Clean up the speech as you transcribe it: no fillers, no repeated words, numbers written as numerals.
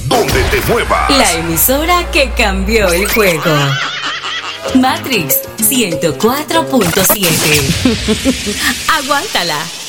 donde te muevas. La emisora que cambió el juego. Matrix 104.7. Aguántala.